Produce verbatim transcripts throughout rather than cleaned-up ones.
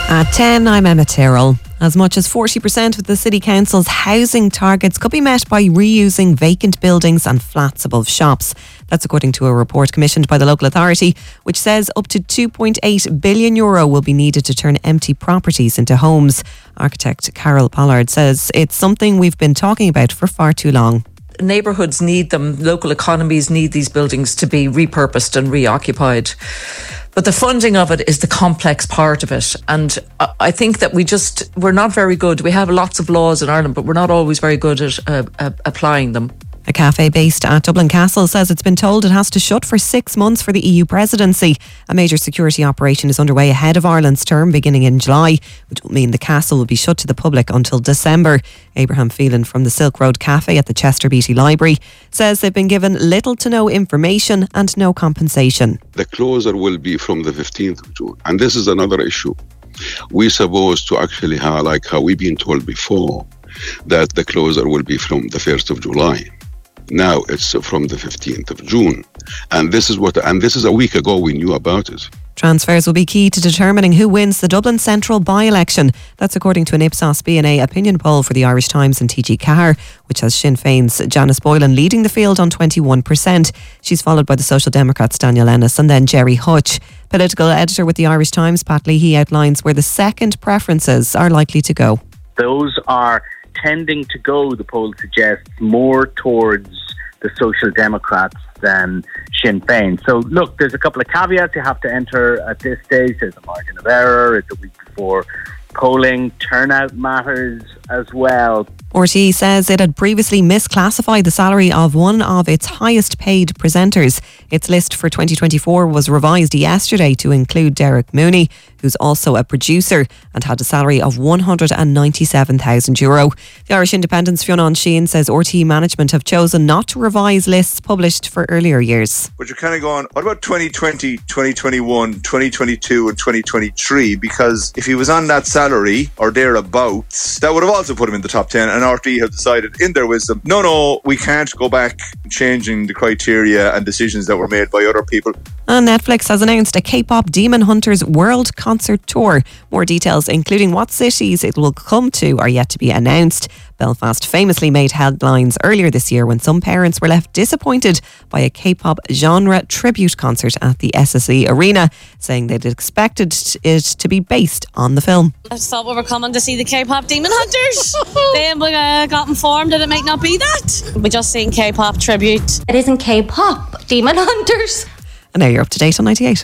At ten, I'm Emma Tyrrell. As much as forty percent of the City Council's housing targets could be met by reusing vacant buildings and flats above shops. That's according to a report commissioned by the local authority, which says up to two point eight billion euro will be needed to turn empty properties into homes. Architect Carol Pollard says it's something we've been talking about for far too long. Neighbourhoods need them, local economies need these buildings to be repurposed and reoccupied. But the funding of it is the complex part of it. And I think that we just, we're not very good. We have lots of laws in Ireland, but we're not always very good at uh, uh, applying them. A cafe based at Dublin Castle says it's been told it has to shut for six months for the E U presidency. A major security operation is underway ahead of Ireland's term beginning in July, which will mean the castle will be shut to the public until December. Abraham Phelan from the Silk Road Cafe at the Chester Beatty Library says they've been given little to no information and no compensation. The closure will be from the fifteenth of June. And this is another issue. We're supposed to actually have, like how we've been told before, that the closure will be from the first of July. Now it's from the fifteenth of June. And this is what, and this is a week ago we knew about it. Transfers will be key to determining who wins the Dublin Central by-election. That's according to an Ipsos B N A opinion poll for the Irish Times and T G Cahir, which has Sinn Féin's Janice Boylan leading the field on twenty-one percent. She's followed by the Social Democrats' Daniel Ennis and then Jerry Hutch. Political editor with the Irish Times, Pat Leahy, outlines where the second preferences are likely to go. Those are tending to go, the poll suggests, more towards the Social Democrats than Sinn Féin. So look, there's a couple of caveats you have to enter at this stage. There's a margin of error. It's a week before polling. Turnout matters as well. R T E says it had previously misclassified the salary of one of its highest paid presenters. Its list for twenty twenty-four was revised yesterday to include Derek Mooney, who's also a producer and had a salary of one hundred ninety-seven thousand euro. The Irish Independent's Fionn Sheehan says R T E management have chosen not to revise lists published for earlier years. But you're kind of going, what about twenty twenty, twenty twenty-one, twenty twenty-two and twenty twenty-three? Because if he was on that salary or thereabouts, that would have also put him in the top ten. And R T E have decided in their wisdom, no, no, we can't go back changing the criteria and decisions that were made by other people. And Netflix has announced a K-pop Demon Hunters World Concert Tour. More details, including what cities it will come to, are yet to be announced. Belfast famously made headlines earlier this year when some parents were left disappointed by a K-pop genre tribute concert at the S S E Arena, saying they'd expected it to be based on the film. I just thought we were coming to see the K-pop Demon Hunters. Then we uh, got informed that it might not be that. We just seen K-pop tribute. It isn't K-pop, Demon Hunters. And now you're up to date on ninety-eight.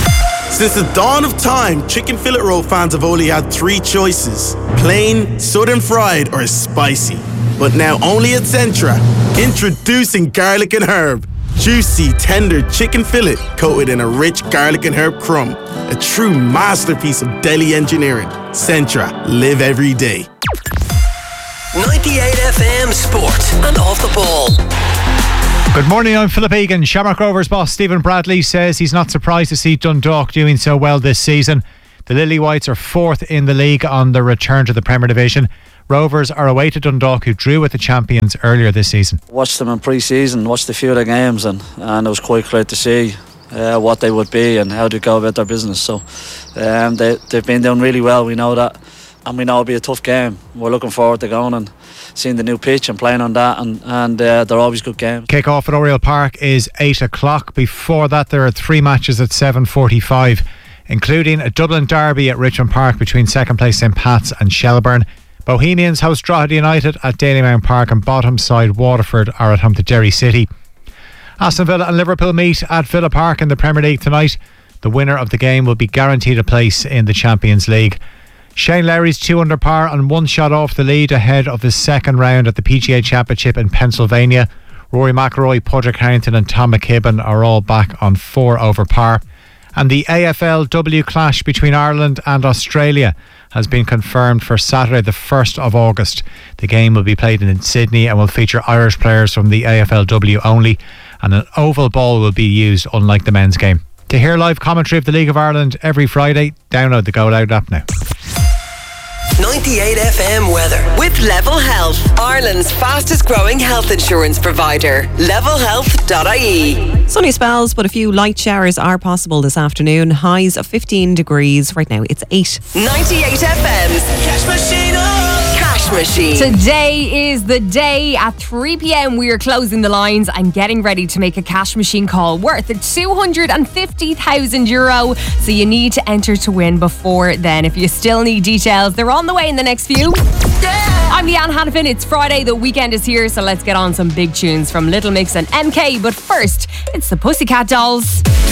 Since the dawn of time, chicken fillet roll fans have only had three choices: plain, southern fried, or spicy. But now only at Centra, introducing garlic and herb. Juicy, tender chicken fillet coated in a rich garlic and herb crumb. A true masterpiece of deli engineering. Centra, live every day. ninety-eight F M Sport and Off the Ball. Good morning, I'm Philip Egan. Shamrock Rovers boss Stephen Bradley says he's not surprised to see Dundalk doing so well this season. The Lily Whites are fourth in the league on their return to the Premier Division. Rovers are away to Dundalk, who drew with the champions earlier this season. Watched them in pre-season, watched a few of the games, and, and it was quite great to see uh, what they would be and how they go about their business. So um, they, they've been doing really well, we know that. And we know it'll be a tough game. We're looking forward to going and seeing the new pitch and playing on that, and, and uh, they're always good games. Kick-off at Oriel Park is eight o'clock. Before that, there are three matches at seven forty-five, including a Dublin derby at Richmond Park between second place St Pat's and Shelbourne. Bohemians host Drogheda United at Dalymount Park, and bottom side Waterford are at home to Derry City. Aston Villa and Liverpool meet at Villa Park in the Premier League tonight. The winner of the game will be guaranteed a place in the Champions League. Shane Lowry's two under par and one shot off the lead ahead of the second round at the P G A Championship in Pennsylvania. Rory McIlroy, Padraig Harrington and Tom McKibben are all back on four over par. And the A F L W clash between Ireland and Australia has been confirmed for Saturday the first of August. The game will be played in Sydney and will feature Irish players from the A F L W only, and an oval ball will be used, unlike the men's game. To hear live commentary of the League of Ireland every Friday, download the Go Loud app now. ninety-eight F M weather. With Level Health, Ireland's fastest growing health insurance provider. level health dot I E. Sunny spells, but a few light showers are possible this afternoon. Highs of fifteen degrees. Right now it's eight. ninety-eight F M's Cash Machine. Oh. Cash Machine. Today is the day. At three p.m. we are closing the lines and getting ready to make a cash machine call worth two hundred fifty thousand euro. So you need to enter to win before then. If you still need details, they're on the way in the next few. Yeah. I'm Leanne Hannafin. It's Friday, the weekend is here, so let's get on some big tunes from Little Mix and M K. But first, it's the Pussycat Dolls.